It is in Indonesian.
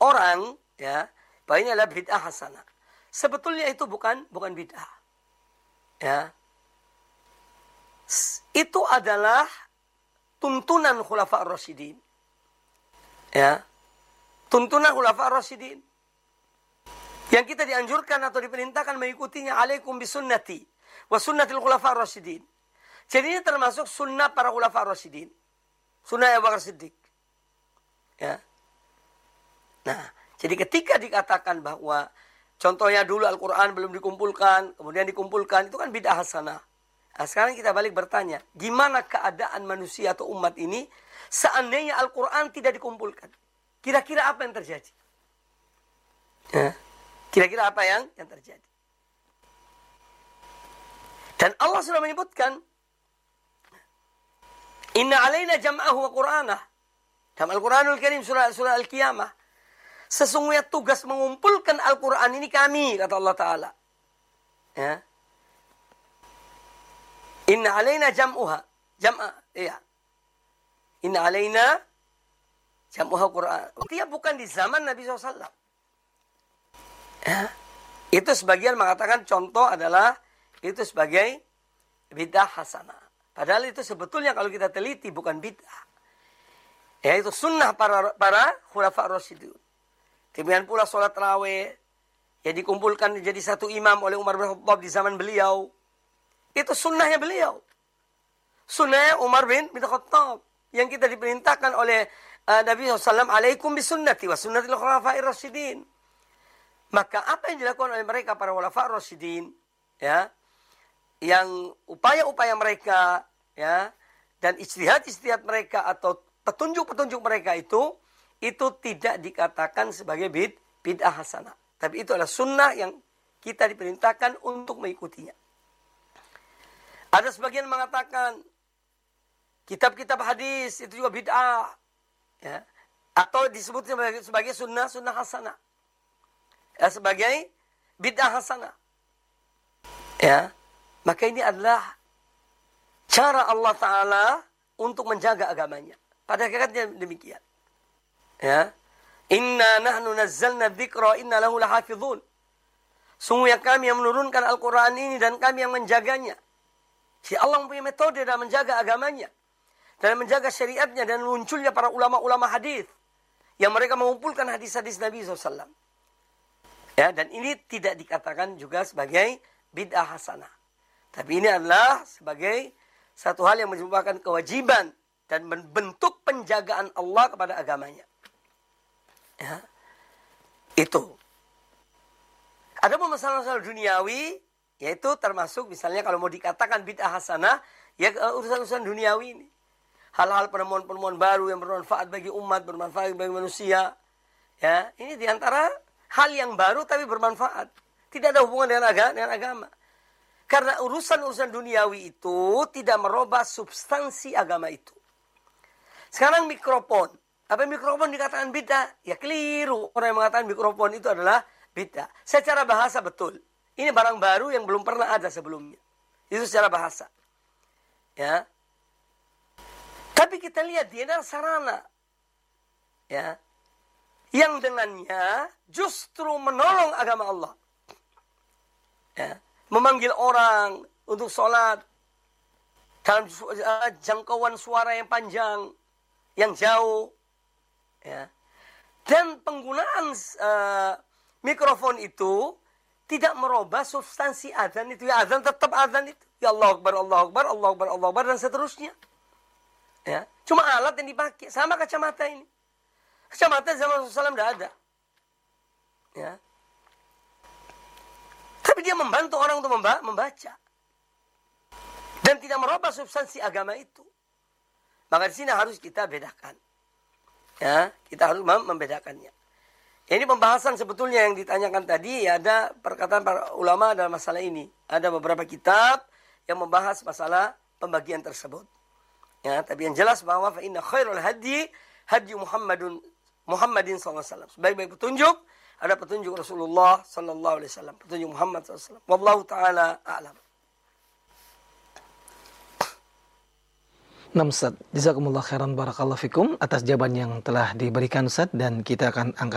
orang, ya, bahwa ini adalah bid'ah hasanah. Sebetulnya itu bukan bid'ah. Ya. Itu adalah tuntunan Khulafa' ar-Rasyidin. Ya. Tuntunan Khulafa' ar-Rasyidin. Yang kita dianjurkan atau diperintahkan mengikutinya, alaikum bisunnati wa sunnatil Khulafa' ar-Rasyidin. Jadi ini termasuk sunnah para Khulafa' ar-Rasyidin. Sunnah Abu Bakar Siddiq. Ya. Nah, jadi ketika dikatakan bahwa contohnya dulu Al-Quran belum dikumpulkan, kemudian dikumpulkan, itu kan bid'ah hasanah. Nah, sekarang kita balik bertanya, gimana keadaan manusia atau umat ini seandainya Al-Quran tidak dikumpulkan? Kira-kira apa yang terjadi? Ya. Kira-kira apa yang terjadi? Dan Allah sudah menyebutkan, Inna alaina jam'ahu wa Qur'anah. Dalam Al-Quranul Karim surah Al-Qiyamah. Sesungguhnya tugas mengumpulkan Al-Quran ini kami, kata Allah Ta'ala. Ya. Inna alaina jam'uha. Iya. Inna alaina jam'uha Qur'an. Dia bukan di zaman Nabi SAW. Ya. Itu sebagian mengatakan contoh adalah itu sebagai bid'ah hasanah. Padahal itu sebetulnya kalau kita teliti bukan bid'ah. Ya, itu sunnah para Khulafa' ar-Rasyidun. Demikian pula sholat tarawih yang dikumpulkan jadi satu imam oleh Umar bin Khattab di zaman beliau. Itu sunnahnya beliau. Sunnahnya Umar bin Khattab. Yang kita diperintahkan oleh Nabi SAW, alaikum bisunnati wa sunnatil khulafa'ir rasyidin. Maka apa yang dilakukan oleh mereka para khulafa'ir rasyidin, ya, yang upaya-upaya mereka, ya, dan ijtihad mereka atau petunjuk-petunjuk mereka itu tidak dikatakan sebagai bid'ah hasanah. Tapi itu adalah sunnah yang kita diperintahkan untuk mengikutinya. Ada sebagian mengatakan kitab-kitab hadis itu juga bid'ah, ya, atau disebut sebagai sunnah hasanah, ya, sebagai bid'ah hasanah. Ya, maka ini adalah cara Allah Ta'ala untuk menjaga agamanya. Pada hakikatnya demikian. Ya. Inna nahnu nazzalna dzikra inna lahu lahafizun. Sungguhnya kami yang menurunkan Al-Quran ini dan kami yang menjaganya. Si Allah mempunyai metode dalam menjaga agamanya. Dalam menjaga syariatnya dan munculnya para ulama-ulama hadis. Yang mereka mengumpulkan hadis-hadis Nabi SAW. Ya, dan ini tidak dikatakan juga sebagai bid'ah hasanah. Tapi ini adalah sebagai satu hal yang merupakan kewajiban dan bentuk penjagaan Allah kepada agamanya. Ya. Itu. Ada masalah-masalah duniawi, yaitu termasuk misalnya kalau mau dikatakan bid'ah hasanah, ya urusan-urusan duniawi ini. Hal-hal penemuan-penemuan baru yang bermanfaat bagi umat, bermanfaat bagi manusia. Ya, ini diantara hal yang baru tapi bermanfaat. Tidak ada hubungan dengan agama. Karena urusan-urusan duniawi itu tidak merubah substansi agama itu. Sekarang mikrofon. Apa mikrofon dikatakan bid'ah? Ya keliru. Orang yang mengatakan mikrofon itu adalah bid'ah. Secara bahasa betul. Ini barang baru yang belum pernah ada sebelumnya. Itu secara bahasa. Ya. Tapi kita lihat dia adalah sarana. Ya. Yang dengannya justru menolong agama Allah. Ya. Memanggil orang untuk sholat. Dalam jangkauan suara yang panjang. Yang jauh. Ya. Dan penggunaan mikrofon itu tidak merubah substansi azan itu. Ya, azan tetap azan itu. Ya Allah Akbar, Allah Akbar, Allah Akbar, Allah Akbar, dan seterusnya. Ya. Cuma alat yang dipakai. Sama kacamata ini. Kacamata zaman Rasulullah SAW tidak ada. Ya. Tapi dia membantu orang untuk membaca. Dan tidak merubah substansi agama itu. Maka di sini harus kita bedakan. Ya, kita harus membedakannya. Ini pembahasan sebetulnya yang ditanyakan tadi, ya, ada perkataan para ulama dalam masalah ini. Ada beberapa kitab yang membahas masalah pembagian tersebut. Ya, tapi yang jelas bahwa fa inna khairul hadi Muhammadin sallallahu alaihi wasallam. Sebaik-baik petunjuk ada petunjuk Rasulullah sallallahu alaihi wasallam, petunjuk Muhammad sallallahu alaihi wasallam. Wallahu taala a'lam. Nah, Ustaz, jazakumullah khairan barakallahu fikum atas jawaban yang telah diberikan Ustaz, dan kita akan angkat